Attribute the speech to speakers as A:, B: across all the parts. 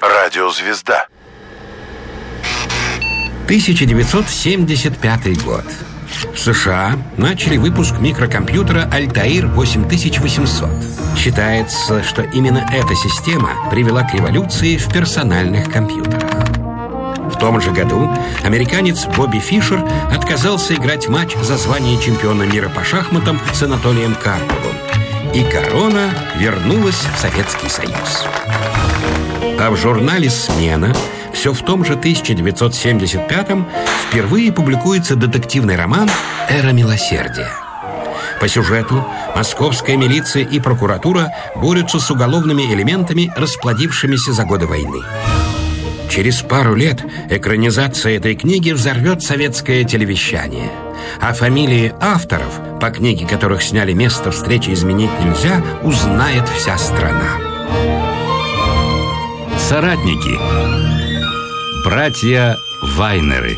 A: Радиозвезда.
B: 1975 год. В США начали выпуск микрокомпьютера Altair 8800. Считается, что именно эта система привела к революции в персональных компьютерах. В том же году американец Бобби Фишер отказался играть матч за звание чемпиона мира по шахматам с Анатолием Карповым, и корона вернулась в Советский Союз. А в журнале «Смена» все в том же 1975-м впервые публикуется детективный роман «Эра милосердия». По сюжету московская милиция и прокуратура борются с уголовными элементами, расплодившимися за годы войны. Через пару лет экранизация этой книги взорвет советское телевещание, а фамилии авторов, по книге которых сняли «Место встречи изменить нельзя», узнает вся страна.
C: Соратники. Братья Вайнеры.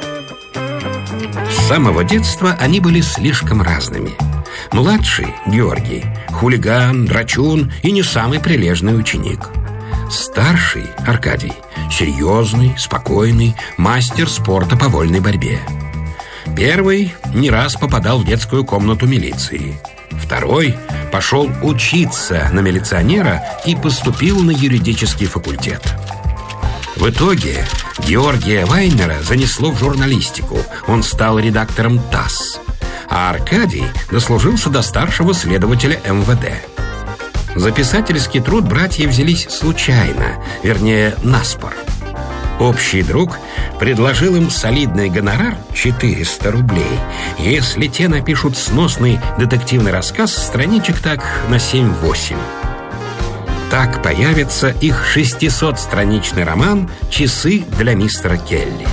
B: С самого детства они были слишком разными. Младший, Георгий, хулиган, драчун и не самый прилежный ученик. Старший, Аркадий, серьезный, спокойный, мастер спорта по вольной борьбе. Первый не раз попадал в детскую комнату милиции. Второй пошел учиться на милиционера и поступил на юридический факультет. В итоге Георгия Вайнера занесло в журналистику. Он стал редактором ТАСС. А Аркадий дослужился до старшего следователя МВД. За писательский труд братья взялись случайно, вернее, наспор. Общий друг предложил им солидный гонорар 400 рублей, если те напишут сносный детективный рассказ страничек так на 7-8. Так появится их 600-страничный роман «Часы для мистера Келли».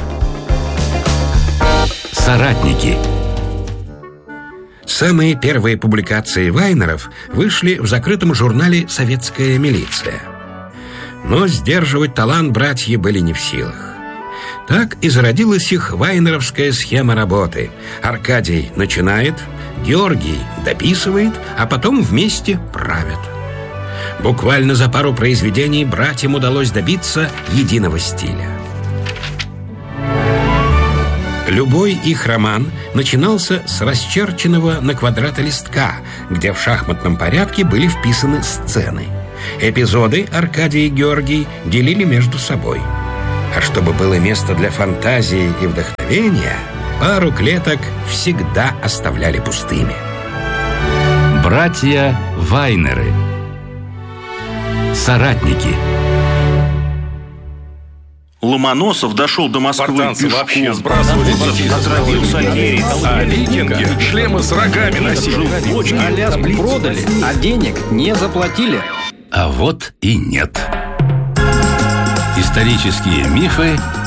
C: Соратники.
B: Самые первые публикации Вайнеров вышли в закрытом журнале «Советская милиция». Но сдерживать талант братья были не в силах. Так и зародилась их вайнеровская схема работы. Аркадий начинает, Георгий дописывает, а потом вместе правят. Буквально за пару произведений братьям удалось добиться единого стиля. Любой их роман начинался с расчерченного на квадраты листка, где в шахматном порядке были вписаны сцены. Эпизоды Аркадий и Георгий делили между собой. А чтобы было место для фантазии и вдохновения, пару клеток всегда оставляли пустыми.
C: Братья Вайнеры. Соратники.
D: Ломоносов дошел до Москвы
E: Спартанцы
D: пешком.
E: вообще сбрасывали
D: Отравил Сальери,
E: а викинги шлемы с рогами носили.
F: Аляску продали, а денег не заплатили.
C: А вот и нет. Исторические мифы